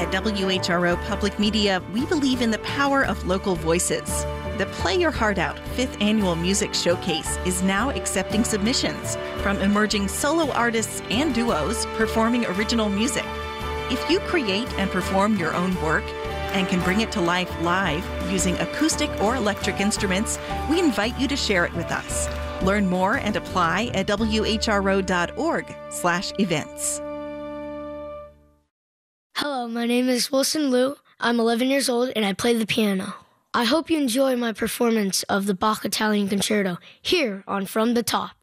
At WHRO Public Media, we believe in the power of local voices. The Play Your Heart Out 5th Annual Music Showcase is now accepting submissions from emerging solo artists and duos performing original music. If you create and perform your own work and can bring it to life live using acoustic or electric instruments, we invite you to share it with us. Learn more and apply at whro.org/events. Hello, my name is Wilson Liu. I'm 11 years old and I play the piano. I hope you enjoy my performance of the Bach Italian Concerto here on From the Top.